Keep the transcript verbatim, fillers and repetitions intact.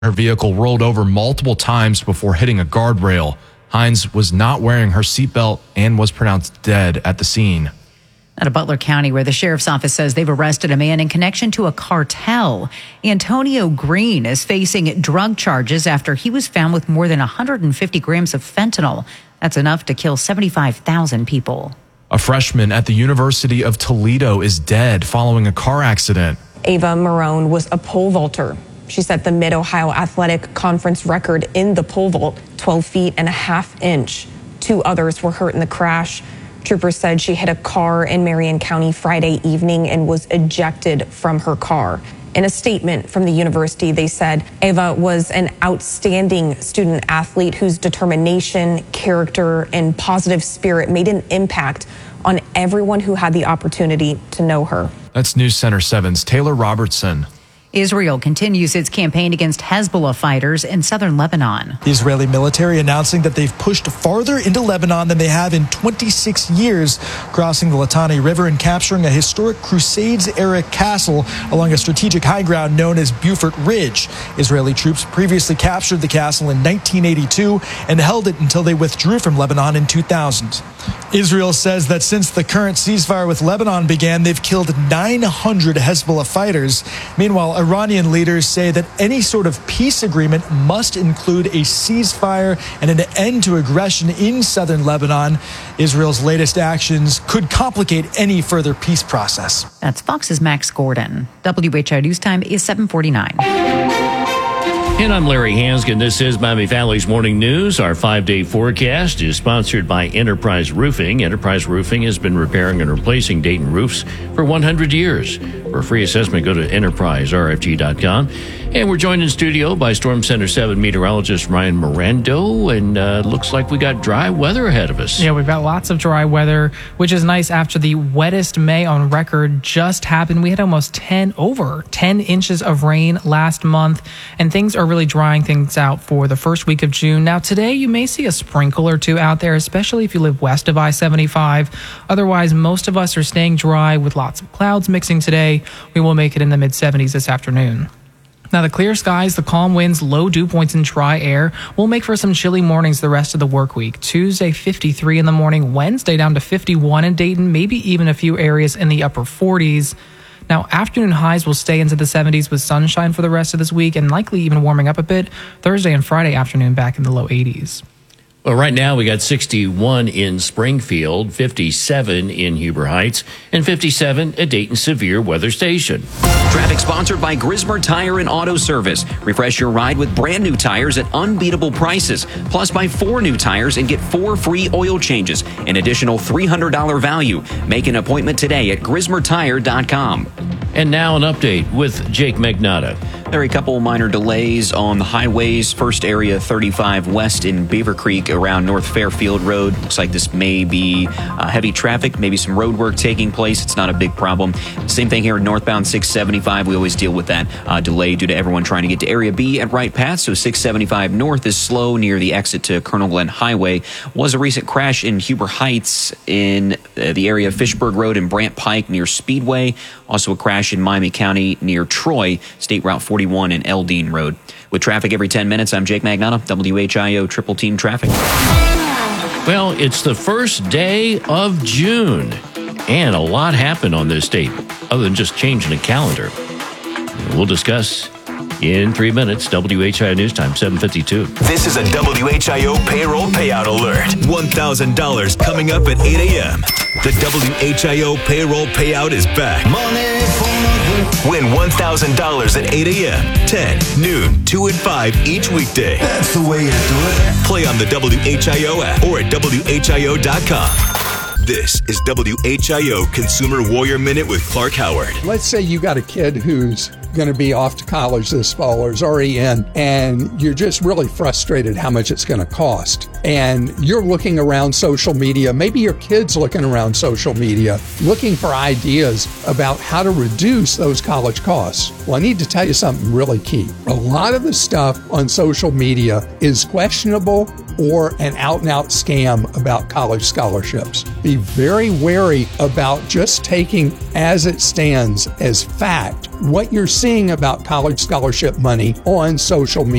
Her vehicle rolled over multiple times before hitting a guardrail. Hines was not wearing her seatbelt and was pronounced dead at the scene. Out of Butler County, where the sheriff's office says they've arrested a man in connection to a cartel. Antonio Green is facing drug charges after he was found with more than one hundred fifty grams of fentanyl. That's enough to kill seventy-five thousand people. A freshman at the University of Toledo is dead following a car accident. Ava Marone was a pole vaulter. She set the Mid-Ohio Athletic Conference record in the pole vault, twelve feet and a half inch. Two others were hurt in the crash. Troopers said she hit a car in Marion County Friday evening and was ejected from her car. In a statement from the university, they said Ava was an outstanding student athlete whose determination, character, and positive spirit made an impact on everyone who had the opportunity to know her. That's News Center seven's Taylor Robertson. Israel continues its campaign against Hezbollah fighters in southern Lebanon. The Israeli military announcing that they've pushed farther into Lebanon than they have in twenty-six years, crossing the Litani River and capturing a historic Crusades-era castle along a strategic high ground known as Beaufort Ridge. Israeli troops previously captured the castle in nineteen eighty-two and held it until they withdrew from Lebanon in two thousand. Israel says that since the current ceasefire with Lebanon began, they've killed nine hundred Hezbollah fighters. Meanwhile, Iranian leaders say that any sort of peace agreement must include a ceasefire and an end to aggression in southern Lebanon. Israel's latest actions could complicate any further peace process. That's Fox's Max Gordon. W H I News Time is seven forty-nine. And I'm Larry Hanskin. This is Miami Valley's Morning News. Our five-day forecast is sponsored by Enterprise Roofing. Enterprise Roofing has been repairing and replacing Dayton roofs for one hundred years. For a free assessment, go to enterprise r f g dot com. And we're joined in studio by Storm Center seven meteorologist Ryan Mirando. And uh, looks like we got dry weather ahead of us. Yeah, we've got lots of dry weather, which is nice after the wettest May on record just happened. We had almost ten, over ten inches of rain last month, and things are really drying things out for the first week of June. Now, today you may see a sprinkle or two out there, especially if you live west of I seventy-five. Otherwise, most of us are staying dry with lots of clouds mixing today. We will make it in the mid seventies this afternoon. Now, the clear skies, the calm winds, low dew points, and dry air will make for some chilly mornings the rest of the work week. Tuesday, fifty-three in the morning. Wednesday, down to fifty-one in Dayton, maybe even a few areas in the upper forties. Now, afternoon highs will stay into the seventies with sunshine for the rest of this week and likely even warming up a bit. Thursday and Friday afternoon back in the low eighties. Well, right now we got sixty-one in Springfield, fifty-seven in Huber Heights, and fifty-seven at Dayton Severe Weather Station. Traffic sponsored by Grismer Tire and Auto Service. Refresh your ride with brand new tires at unbeatable prices. Plus, buy four new tires and get four free oil changes. An additional three hundred dollars value. Make an appointment today at grismer tire dot com. And now an update with Jake Magnotta. There are a couple minor delays on the highways. First area thirty-five west in Beaver Creek around North Fairfield Road. Looks like this may be uh, heavy traffic, maybe some road work taking place. It's not a big problem. Same thing here northbound six seventy-five. We always deal with that uh, delay due to everyone trying to get to Area B at Wright Path. So six seventy-five north is slow near the exit to Colonel Glenn Highway. Was a recent crash in Huber Heights in uh, the area of Fishburg Road and Brant Pike near Speedway. Also a crash in Miami County near Troy, State Route forty-one and Eldine Road. With traffic every ten minutes, I'm Jake Magnotta, W H I O Triple Team Traffic. Well, it's the first day of June, and a lot happened on this date, other than just changing the calendar. We'll discuss in three minutes. W H I O News Time, seven fifty-two. This is a W H I O payroll payout alert. one thousand dollars coming up at eight a.m. The W H I O payroll payout is back. Win one thousand dollars at eight a.m., ten, noon, two, and five each weekday. That's the way to do it. Play on the W H I O app or at W H I O dot com. This is W H I O Consumer Warrior Minute with Clark Howard. Let's say you got a kid who's going to be off to college this fall or is already in, and you're just really frustrated how much it's going to cost. And you're looking around social media, maybe your kid's looking around social media, looking for ideas about how to reduce those college costs. Well, I need to tell you something really key. A lot of the stuff on social media is questionable or an out-and-out scam about college scholarships. Be very wary about just taking as it stands as fact what you're seeing about college scholarship money on social media.